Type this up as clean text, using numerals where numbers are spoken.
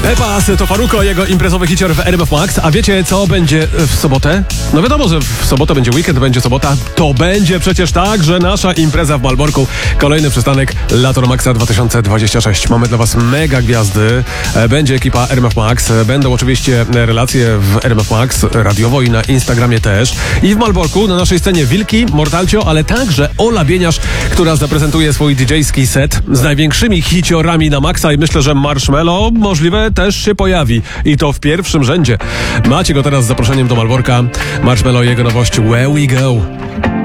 Pepas to Farruko, jego imprezowy hicior w RMF Max. A wiecie, co będzie w sobotę? No wiadomo, że w sobotę będzie weekend, będzie sobota. To będzie przecież także nasza impreza w Malborku. Kolejny przystanek Lato Maxa 2026. Mamy dla was mega gwiazdy. Będzie ekipa RMF Max. Będą oczywiście relacje w RMF Max radiowo i na Instagramie też. I w Malborku na naszej scenie Wilki, Mortalcio, ale także Ola Bieniasz, która zaprezentuje swój DJ-ski set z największymi hiciorami na Maxa i myślę, że Marshmello możliwe też się pojawi. I to w pierwszym rzędzie. Macie go teraz z zaproszeniem do Malborka. Marshmello i jego nowość Where We Go.